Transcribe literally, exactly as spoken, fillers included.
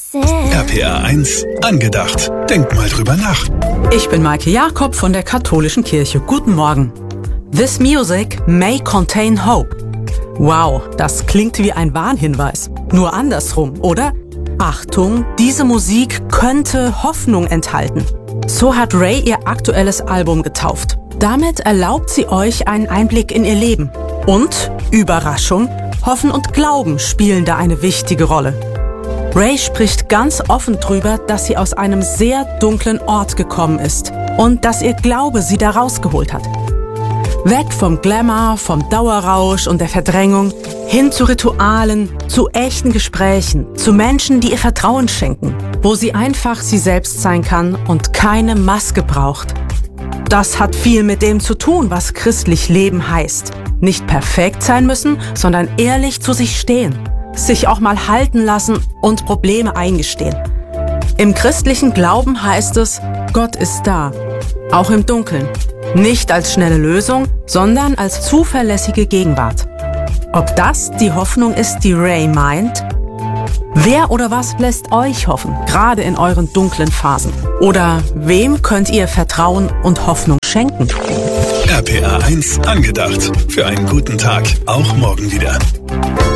R P R eins angedacht. Denk mal drüber nach. Ich bin Maike Jakob von der Katholischen Kirche. Guten Morgen. This music may contain hope. Wow, das klingt wie ein Warnhinweis. Nur andersrum, oder? Achtung, diese Musik könnte Hoffnung enthalten. So hat Ray ihr aktuelles Album getauft. Damit erlaubt sie euch einen Einblick in ihr Leben. Und, Überraschung, Hoffen und Glauben spielen da eine wichtige Rolle. Ray spricht ganz offen drüber, dass sie aus einem sehr dunklen Ort gekommen ist und dass ihr Glaube sie da rausgeholt hat. Weg vom Glamour, vom Dauerrausch und der Verdrängung, hin zu Ritualen, zu echten Gesprächen, zu Menschen, die ihr Vertrauen schenken, wo sie einfach sie selbst sein kann und keine Maske braucht. Das hat viel mit dem zu tun, was christlich Leben heißt. Nicht perfekt sein müssen, sondern ehrlich zu sich stehen. Sich auch mal halten lassen und Probleme eingestehen. Im christlichen Glauben heißt es, Gott ist da, auch im Dunkeln. Nicht als schnelle Lösung, sondern als zuverlässige Gegenwart. Ob das die Hoffnung ist, die Ray meint? Wer oder was lässt euch hoffen, gerade in euren dunklen Phasen? Oder wem könnt ihr Vertrauen und Hoffnung schenken? R P R eins angedacht. Für einen guten Tag, auch morgen wieder.